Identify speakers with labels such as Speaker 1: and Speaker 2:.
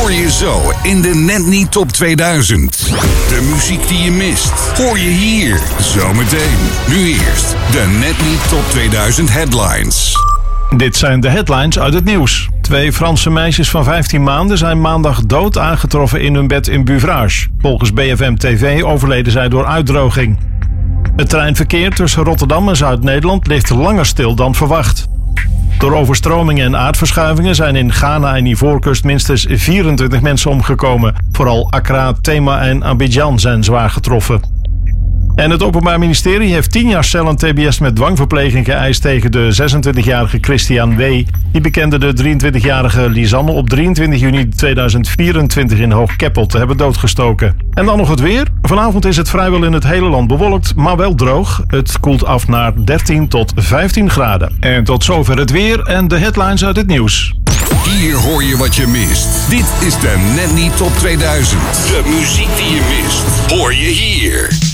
Speaker 1: hoor je zo in de Net Niet Top 2000. De muziek die je mist, hoor je hier zometeen. Nu eerst de Net Niet Top 2000 headlines.
Speaker 2: Dit zijn de headlines uit het nieuws. 2 Franse meisjes van 15 maanden zijn maandag dood aangetroffen in hun bed in Buvrage. Volgens BFM TV overleden zij door uitdroging. Het treinverkeer tussen Rotterdam en Zuid-Nederland ligt langer stil dan verwacht. Door overstromingen en aardverschuivingen zijn in Ghana en Ivoorkust minstens 24 mensen omgekomen. Vooral Accra, Tema en Abidjan zijn zwaar getroffen. En het Openbaar Ministerie heeft 10 jaar cel en tbs met dwangverpleging geëist tegen de 26-jarige Christian W. Die bekende de 23-jarige Lisanne op 23 juni 2024 in Hoogkeppel te hebben doodgestoken. En dan nog het weer. Vanavond is het vrijwel in het hele land bewolkt, maar wel droog. Het koelt af naar 13 tot 15 graden. En tot zover het weer en de headlines uit het nieuws.
Speaker 1: Hier hoor je wat je mist. Dit is de Net Niet Top 2000. De muziek die je mist, hoor je hier.